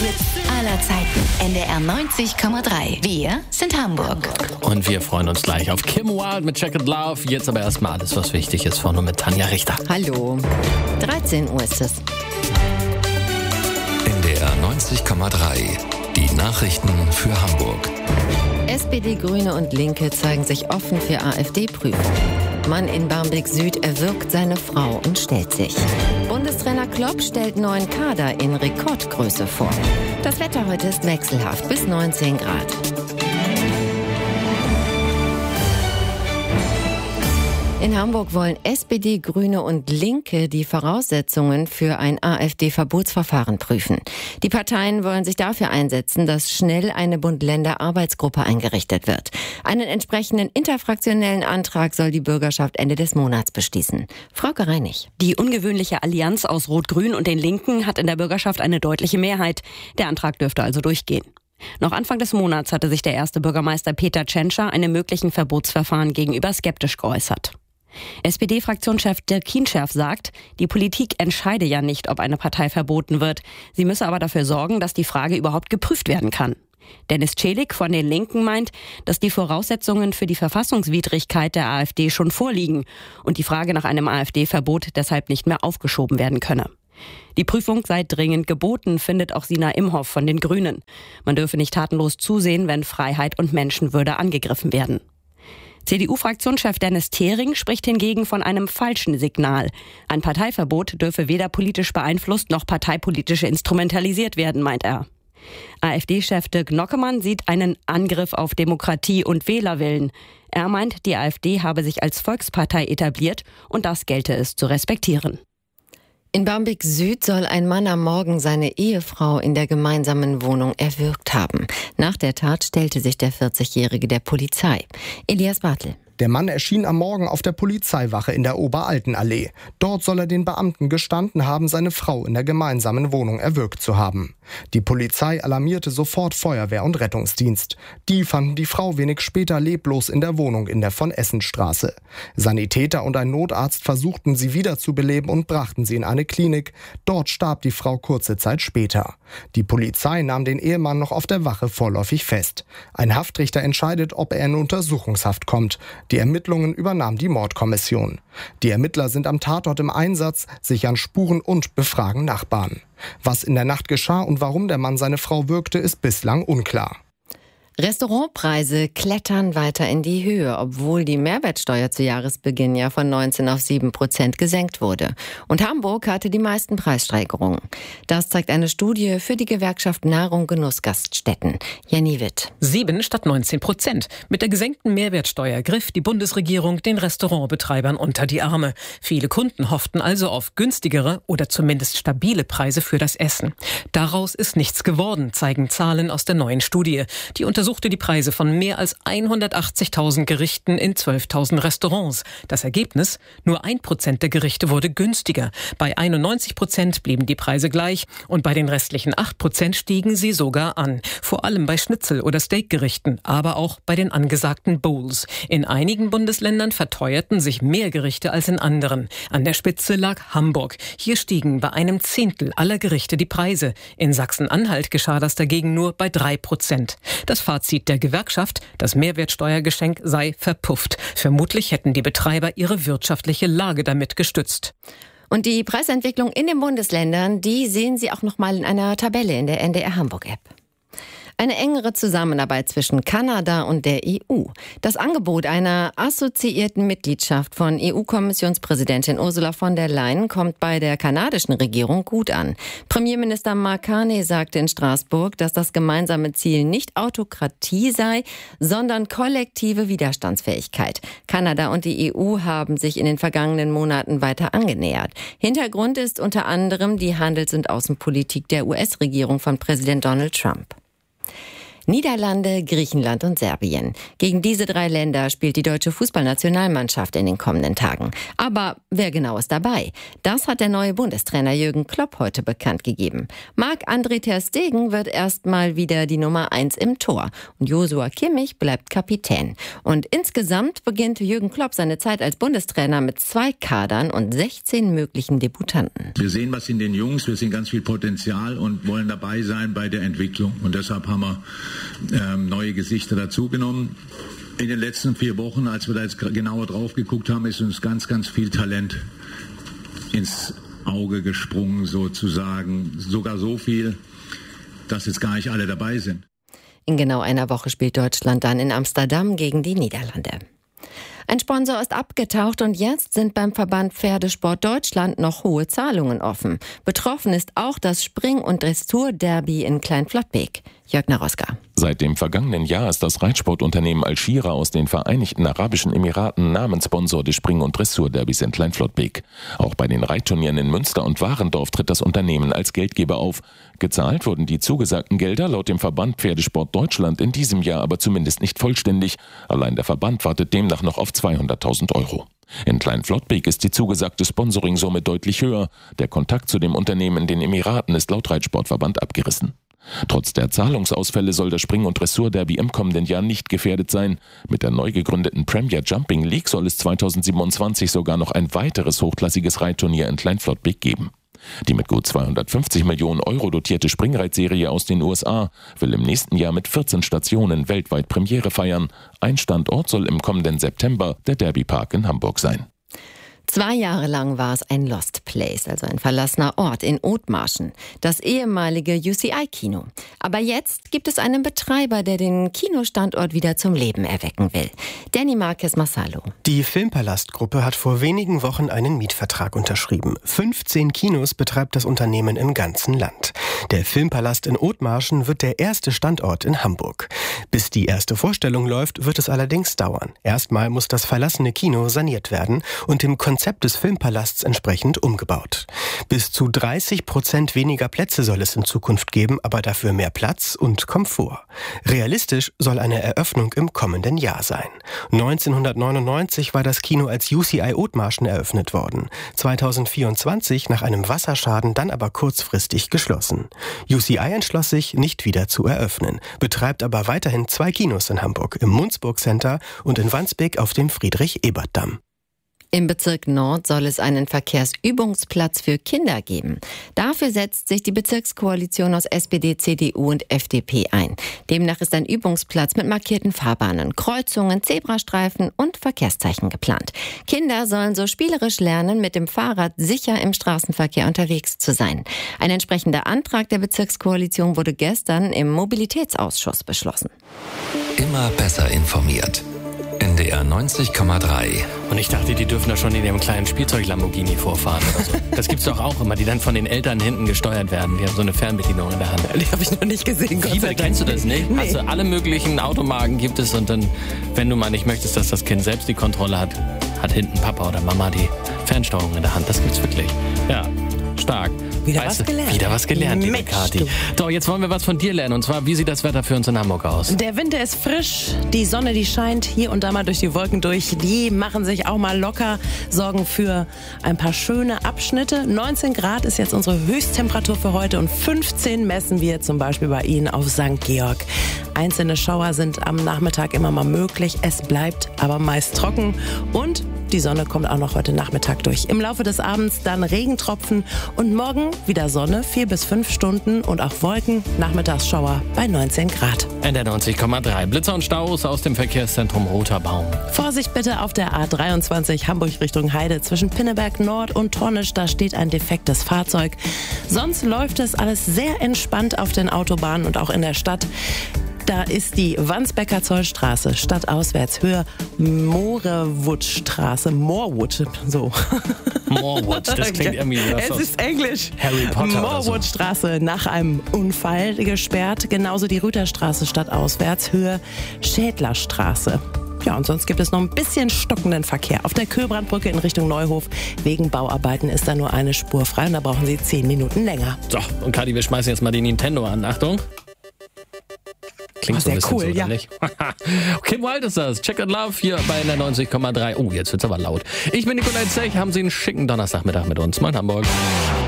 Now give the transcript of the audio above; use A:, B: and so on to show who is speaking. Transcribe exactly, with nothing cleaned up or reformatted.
A: Hits aller Zeiten. N D R neunzig Komma drei. Wir sind Hamburg.
B: Und wir freuen uns gleich auf Kim Wilde mit Check It Love. Jetzt aber erstmal alles, was wichtig ist, vorne mit Tanja Richter.
C: Hallo. dreizehn Uhr ist es.
D: N D R neunzig Komma drei. Die Nachrichten für Hamburg.
C: S P D, Grüne und Linke zeigen sich offen für AfD-Prüfung. Mann in Barmbek Süd erwürgt seine Frau und stellt sich. Bundestrainer Klopp stellt neuen Kader in Rekordgröße vor. Das Wetter heute ist wechselhaft, bis neunzehn Grad. In Hamburg wollen S P D, Grüne und Linke die Voraussetzungen für ein AfD-Verbotsverfahren prüfen. Die Parteien wollen sich dafür einsetzen, dass schnell eine Bund-Länder-Arbeitsgruppe eingerichtet wird. Einen entsprechenden interfraktionellen Antrag soll die Bürgerschaft Ende des Monats beschließen. Frauke Reinig.
E: Die ungewöhnliche Allianz aus Rot-Grün und den Linken hat in der Bürgerschaft eine deutliche Mehrheit. Der Antrag dürfte also durchgehen. Noch Anfang des Monats hatte sich der erste Bürgermeister Peter Tschentscher einem möglichen Verbotsverfahren gegenüber skeptisch geäußert. S P D-Fraktionschef Dirk Kienscherf sagt, die Politik entscheide ja nicht, ob eine Partei verboten wird. Sie müsse aber dafür sorgen, dass die Frage überhaupt geprüft werden kann. Dennis Celik von den Linken meint, dass die Voraussetzungen für die Verfassungswidrigkeit der AfD schon vorliegen und die Frage nach einem AfD-Verbot deshalb nicht mehr aufgeschoben werden könne. Die Prüfung sei dringend geboten, findet auch Sina Imhoff von den Grünen. Man dürfe nicht tatenlos zusehen, wenn Freiheit und Menschenwürde angegriffen werden. C D U-Fraktionschef Dennis Thering spricht hingegen von einem falschen Signal. Ein Parteiverbot dürfe weder politisch beeinflusst noch parteipolitisch instrumentalisiert werden, meint er. AfD-Chef Dirk Nockemann sieht einen Angriff auf Demokratie und Wählerwillen. Er meint, die AfD habe sich als Volkspartei etabliert und das gelte es zu respektieren.
C: In Barmbek Süd soll ein Mann am Morgen seine Ehefrau in der gemeinsamen Wohnung erwürgt haben. Nach der Tat stellte sich der vierzigjährige der Polizei. Elias Bartel.
F: Der Mann erschien am Morgen auf der Polizeiwache in der Oberaltenallee. Dort soll er den Beamten gestanden haben, seine Frau in der gemeinsamen Wohnung erwürgt zu haben. Die Polizei alarmierte sofort Feuerwehr und Rettungsdienst. Die fanden die Frau wenig später leblos in der Wohnung in der Von-Essen-Straße. Sanitäter und ein Notarzt versuchten sie wiederzubeleben und brachten sie in eine Klinik. Dort starb die Frau kurze Zeit später. Die Polizei nahm den Ehemann noch auf der Wache vorläufig fest. Ein Haftrichter entscheidet, ob er in Untersuchungshaft kommt. Die Ermittlungen übernahm die Mordkommission. Die Ermittler sind am Tatort im Einsatz, sichern Spuren und befragen Nachbarn. Was in der Nacht geschah und warum der Mann seine Frau würgte, ist bislang unklar.
C: Restaurantpreise klettern weiter in die Höhe, obwohl die Mehrwertsteuer zu Jahresbeginn ja von neunzehn auf sieben Prozent gesenkt wurde. Und Hamburg hatte die meisten Preissteigerungen. Das zeigt eine Studie für die Gewerkschaft Nahrung Genuss Gaststätten. Jenny Witt.
G: Sieben statt neunzehn Prozent. Mit der gesenkten Mehrwertsteuer griff die Bundesregierung den Restaurantbetreibern unter die Arme. Viele Kunden hofften also auf günstigere oder zumindest stabile Preise für das Essen. Daraus ist nichts geworden, zeigen Zahlen aus der neuen Studie. Die unter untersuchte die Preise von mehr als hundertachtzigtausend Gerichten in zwölftausend Restaurants. Das Ergebnis? Nur ein Prozent der Gerichte wurde günstiger. Bei einundneunzig Prozent blieben die Preise gleich und bei den restlichen acht Prozent stiegen sie sogar an. Vor allem bei Schnitzel- oder Steakgerichten, aber auch bei den angesagten Bowls. In einigen Bundesländern verteuerten sich mehr Gerichte als in anderen. An der Spitze lag Hamburg. Hier stiegen bei einem Zehntel aller Gerichte die Preise. In Sachsen-Anhalt geschah das dagegen nur bei drei Prozent. Das Fazit der Gewerkschaft, das Mehrwertsteuergeschenk sei verpufft. Vermutlich hätten die Betreiber ihre wirtschaftliche Lage damit gestützt.
C: Und die Preisentwicklung in den Bundesländern, die sehen Sie auch noch mal in einer Tabelle in der N D R Hamburg-App. Eine engere Zusammenarbeit zwischen Kanada und der E U. Das Angebot einer assoziierten Mitgliedschaft von E U-Kommissionspräsidentin Ursula von der Leyen kommt bei der kanadischen Regierung gut an. Premierminister Mark Carney sagte in Straßburg, dass das gemeinsame Ziel nicht Autokratie sei, sondern kollektive Widerstandsfähigkeit. Kanada und die E U haben sich in den vergangenen Monaten weiter angenähert. Hintergrund ist unter anderem die Handels- und Außenpolitik der U S-Regierung von Präsident Donald Trump. Niederlande, Griechenland und Serbien. Gegen diese drei Länder spielt die deutsche Fußballnationalmannschaft in den kommenden Tagen. Aber wer genau ist dabei? Das hat der neue Bundestrainer Jürgen Klopp heute bekannt gegeben. Marc-André ter Stegen wird erstmal wieder die Nummer eins im Tor. Und Joshua Kimmich bleibt Kapitän. Und insgesamt beginnt Jürgen Klopp seine Zeit als Bundestrainer mit zwei Kadern und sechzehn möglichen Debutanten.
H: Wir sehen was in den Jungs, wir sehen ganz viel Potenzial und wollen dabei sein bei der Entwicklung. Und deshalb haben wir ähm, neue Gesichter dazugenommen. In den letzten vier Wochen, als wir da jetzt genauer drauf geguckt haben, ist uns ganz, ganz viel Talent ins Auge gesprungen sozusagen. Sogar so viel, dass jetzt gar nicht alle dabei sind.
C: In genau einer Woche spielt Deutschland dann in Amsterdam gegen die Niederlande. Ein Sponsor ist abgetaucht und jetzt sind beim Verband Pferdesport Deutschland noch hohe Zahlungen offen. Betroffen ist auch das Spring- und Dressur-Derby in Kleinflottbek. Jörg Naroska.
I: Seit dem vergangenen Jahr ist das Reitsportunternehmen Al-Shira aus den Vereinigten Arabischen Emiraten Namenssponsor des Spring- und Dressur-Derbys in Kleinflottbek. Auch bei den Reitturnieren in Münster und Warendorf tritt das Unternehmen als Geldgeber auf. Gezahlt wurden die zugesagten Gelder laut dem Verband Pferdesport Deutschland in diesem Jahr aber zumindest nicht vollständig. Allein der Verband wartet demnach noch auf zweihunderttausend Euro. In Kleinflottbek ist die zugesagte Sponsoringsumme deutlich höher. Der Kontakt zu dem Unternehmen in den Emiraten ist laut Reitsportverband abgerissen. Trotz der Zahlungsausfälle soll das Spring- und Dressur-Derby im kommenden Jahr nicht gefährdet sein. Mit der neu gegründeten Premier Jumping League soll es zweitausendsiebenundzwanzig sogar noch ein weiteres hochklassiges Reitturnier in Kleinflottbek geben. Die mit gut zweihundertfünfzig Millionen Euro dotierte Springreitserie aus den U S A will im nächsten Jahr mit vierzehn Stationen weltweit Premiere feiern. Ein Standort soll im kommenden September der Derby Park in Hamburg sein.
C: Zwei Jahre lang war es ein Lost Place, also ein verlassener Ort in Othmarschen, das ehemalige U C I-Kino. Aber jetzt gibt es einen Betreiber, der den Kinostandort wieder zum Leben erwecken will. Danny Marquez Massalo.
J: Die Filmpalast-Gruppe hat vor wenigen Wochen einen Mietvertrag unterschrieben. fünfzehn Kinos betreibt das Unternehmen im ganzen Land. Der Filmpalast in Othmarschen wird der erste Standort in Hamburg. Bis die erste Vorstellung läuft, wird es allerdings dauern. Erstmal muss das verlassene Kino saniert werden und dem Konzept des Filmpalasts entsprechend umgebaut. Bis zu dreißig Prozent weniger Plätze soll es in Zukunft geben, aber dafür mehr Platz und Komfort. Realistisch soll eine Eröffnung im kommenden Jahr sein. neunzehnhundertneunundneunzig war das Kino als U C I Othmarschen eröffnet worden. zweitausendvierundzwanzig nach einem Wasserschaden dann aber kurzfristig geschlossen. U C I entschloss sich, nicht wieder zu eröffnen, betreibt aber weiterhin zwei Kinos in Hamburg, im Munzburg Center und in Wandsbek auf dem Friedrich-Ebert-Damm.
C: Im Bezirk Nord soll es einen Verkehrsübungsplatz für Kinder geben. Dafür setzt sich die Bezirkskoalition aus S P D, C D U und F D P ein. Demnach ist ein Übungsplatz mit markierten Fahrbahnen, Kreuzungen, Zebrastreifen und Verkehrszeichen geplant. Kinder sollen so spielerisch lernen, mit dem Fahrrad sicher im Straßenverkehr unterwegs zu sein. Ein entsprechender Antrag der Bezirkskoalition wurde gestern im Mobilitätsausschuss beschlossen.
D: Immer besser informiert. N D R neunzig Komma drei.
B: Und ich dachte, die dürfen da schon in ihrem kleinen Spielzeug-Lamborghini vorfahren oder so. Das gibt's doch auch immer, die dann von den Eltern hinten gesteuert werden. Die haben so eine Fernbedienung in der Hand.
E: Die habe ich noch nicht gesehen. Gott sei Dank.
B: Kennst du das nicht?
E: Nee.
B: Also alle möglichen Automarken gibt es und dann, wenn du mal nicht möchtest, dass das Kind selbst die Kontrolle hat, hat hinten Papa oder Mama die Fernsteuerung in der Hand. Das gibt's wirklich. Ja, stark.
E: Wieder
B: weißt
E: was
B: du,
E: gelernt.
B: Wieder was gelernt, liebe
E: Mensch,
B: Kathi.
E: du.
B: So, jetzt wollen wir was von dir lernen. Und zwar, wie sieht das Wetter für uns in Hamburg aus?
E: Der Winter ist frisch, die Sonne, die scheint hier und da mal durch die Wolken durch. Die machen sich auch mal locker, sorgen für ein paar schöne Abschnitte. neunzehn Grad ist jetzt unsere Höchsttemperatur für heute und fünfzehn messen wir zum Beispiel bei Ihnen auf Sankt Georg. Einzelne Schauer sind am Nachmittag immer mal möglich. Es bleibt aber meist trocken und die Sonne kommt auch noch heute Nachmittag durch. Im Laufe des Abends dann Regentropfen und morgen wieder Sonne, vier bis fünf Stunden und auch Wolken, Nachmittagsschauer bei neunzehn Grad.
B: N D R neunzig Komma drei. Blitzer und Staus aus dem Verkehrszentrum Roter Baum.
E: Vorsicht bitte auf der A dreiundzwanzig Hamburg Richtung Heide zwischen Pinneberg Nord und Tornisch. Da steht ein defektes Fahrzeug. Sonst läuft es alles sehr entspannt auf den Autobahnen und auch in der Stadt. Da ist die Wandsbeker Zollstraße, stadtauswärts, Höhe Morewood-Straße, Morewood, so.
B: Morewood, das klingt irgendwie was
E: Es
B: aus
E: ist Englisch.
B: Harry Potter
E: Morewood-Straße nach einem Unfall gesperrt, genauso die Rüterstraße stadtauswärts, Höhe Schädlerstraße. Ja, und sonst gibt es noch ein bisschen stockenden Verkehr. Auf der Köbrandbrücke in Richtung Neuhof. Wegen Bauarbeiten ist da nur eine Spur frei und da brauchen Sie zehn Minuten länger.
B: So, und Kathi, wir schmeißen jetzt mal die Nintendo an. Achtung. Klingt
F: oh,
B: so ein bisschen
F: cool,
B: so,
F: ja.
B: nicht? Kim Wilde ist das. Check and Love hier bei der neunzig Komma drei. Oh, jetzt wird's aber laut. Ich bin Nikolai Zech. Haben Sie einen schicken Donnerstagmittag mit uns. Moin Hamburg.